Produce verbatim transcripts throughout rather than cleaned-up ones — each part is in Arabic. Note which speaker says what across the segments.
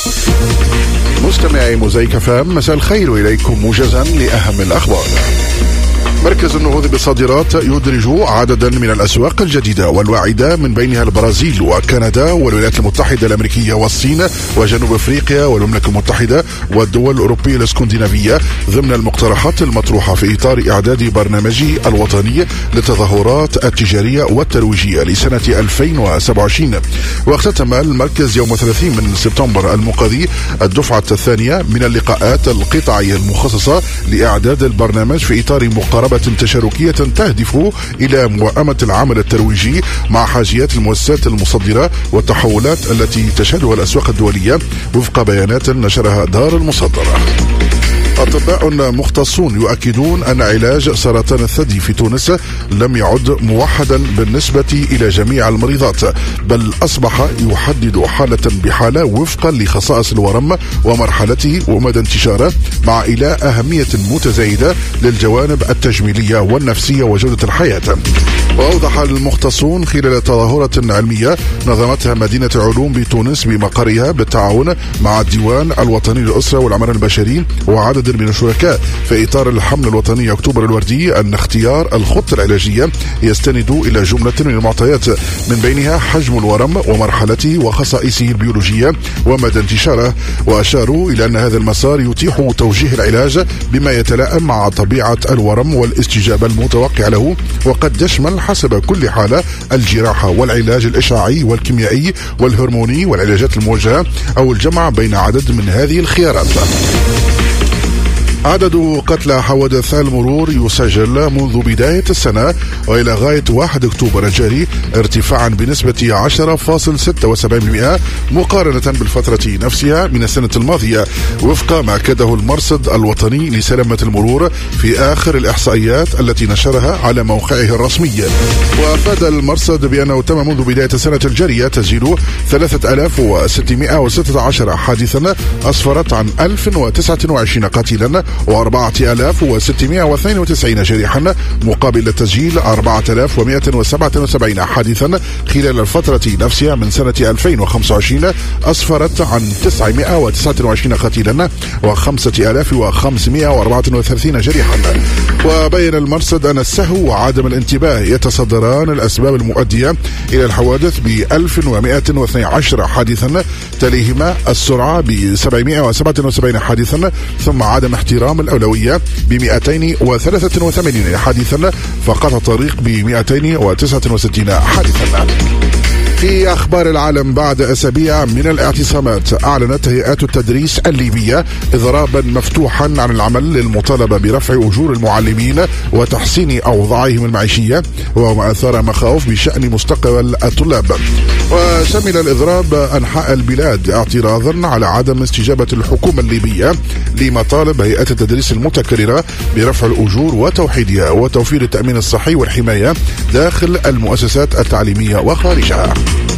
Speaker 1: مستمعي موزايك اف ام، مساء الخير وإليكم موجزا لأهم الأخبار. مركز النهوض بالصادرات يدرج عددا من الأسواق الجديدة والواعدة، من بينها البرازيل وكندا والولايات المتحدة الأمريكية والصين وجنوب أفريقيا والمملكة المتحدة والدول الأوروبية الاسكندنافية، ضمن المقترحات المطروحة في إطار إعداد برنامجه الوطني للتظاهرات التجارية والترويجية لسنة ألفين وسبعة وعشرين. واختتم المركز يوم ثلاثين من سبتمبر المقبل الدفعة الثانية من اللقاءات القطاعية المخصصة لإعداد البرنامج في إطار مقاربة تشاركية تهدف إلى موائمة العمل الترويجي مع حاجيات المؤسسات المصدرة والتحولات التي تشهدها الأسواق الدولية، وفق بيانات نشرها دار المصدرة. أطباء مختصون يؤكدون أن علاج سرطان الثدي في تونس لم يعد موحدا بالنسبة إلى جميع المريضات، بل أصبح يحدد حالة بحالة وفقا لخصائص الورم ومرحلته ومدى انتشاره، مع إلى أهمية متزايدة للجوانب التجميلية والنفسية وجودة الحياة. وأوضح المختصون خلال تظاهرة علمية نظمتها مدينة علوم بتونس بمقرها بالتعاون مع الديوان الوطني للأسرة والعمل البشري وعدد من الشركاء في إطار الحملة الوطنية أكتوبر الوردي، أن اختيار الخطة العلاجية يستند إلى جملة من المعطيات، من بينها حجم الورم ومرحلته وخصائصه البيولوجية ومدى انتشاره. وأشاروا إلى أن هذا المسار يتيح توجيه العلاج بما يتلائم مع طبيعة الورم والاستجابة المتوقع له، وقد يشمل حسب كل حالة الجراحة والعلاج الإشعاعي والكيميائي والهرموني والعلاجات الموجهة أو الجمع بين عدد من هذه الخيارات. عدد قتلى حوادث المرور يسجل منذ بداية السنة وإلى غاية واحد أكتوبر الجاري ارتفاعا بنسبة عشرة فاصلة ستة وسبعين بالمئة مقارنة بالفترة نفسها من السنة الماضية، وفق ما أكده المرصد الوطني لسلامة المرور في آخر الإحصائيات التي نشرها على موقعه الرسمي. وأفاد المرصد بأنه تم منذ بداية السنة الجارية تسجيل ثلاثة آلاف وستمائة وستة عشر حادثا أسفرت عن ألف وتسعة وعشرين قتيلا وأربعة آلاف وستمائة واثنين وتسعين جريحا، مقابل تسجيل أربعة آلاف ومائة وسبعة وسبعين حادثا خلال الفترة نفسها من سنة ألفين وخمسة وعشرين أسفرت عن تسعمائة وتسعة وعشرين قتيلا وخمسة آلاف وخمسمائة وأربعة وثلاثين جريحا. وبين المرصد أن السهو وعدم الانتباه يتصدران الأسباب المؤدية إلى الحوادث ب ألف ومائة واثني عشر حادثا، تليهما السرعة ب سبعمائة وسبعة وسبعين حادثا، ثم عدم احترام الأولوية ب مائتين وثلاثة وثمانين حادثا، فقط طريق ب مائتين وتسعة وستين حادثا. في أخبار العالم، بعد أسابيع من الاعتصامات أعلنت هيئات التدريس الليبية إضرابا مفتوحا عن العمل للمطالبة برفع أجور المعلمين وتحسين أوضاعهم المعيشية، وما أثار مخاوف بشأن مستقبل الطلاب. وشمل الإضراب أنحاء البلاد اعتراضا على عدم استجابة الحكومة الليبية لمطالب هيئات التدريس المتكررة برفع الأجور وتوحيدها وتوفير التأمين الصحي والحماية داخل المؤسسات التعليمية وخارجها.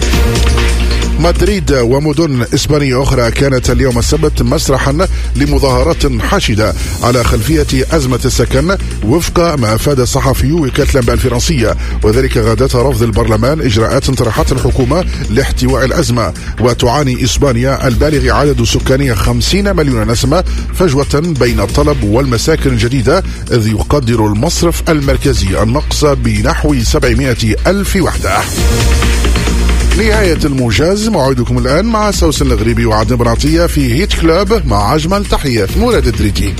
Speaker 1: مدريد ومدن إسبانية أخرى كانت اليوم السبت مسرحا لمظاهرات حاشدة على خلفية أزمة السكن، وفق ما أفاد صحفي وكالة الأنباء الفرنسية، وذلك غداة رفض البرلمان إجراءات طرحتها الحكومة لاحتواء الأزمة. وتعاني إسبانيا البالغ عدد سكانها خمسين مليون نسمة فجوة بين الطلب والمساكن الجديدة، إذ يقدر المصرف المركزي النقص بنحو سبعمائة ألف وحدة. نهاية الموجز، موعدكم الآن مع سوسن الغريبي وعدن برعطية في هيت كلاب، مع أجمل تحيات مراد الدريتي.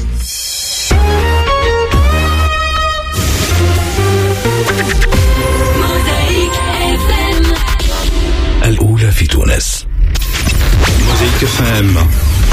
Speaker 2: الأولى في تونس. موزايك اف ام.